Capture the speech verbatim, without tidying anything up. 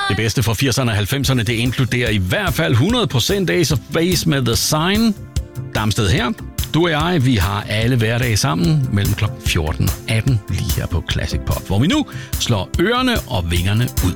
Det bedste fra firserne og halvfemserne, det inkluderer i hvert fald hundrede procent Ace of Base med The Sign. Damsted her. Du og jeg, vi har alle hverdage sammen mellem klokken fjorten og atten lige her på Classic Pop, hvor vi nu slår ørerne og vingerne ud.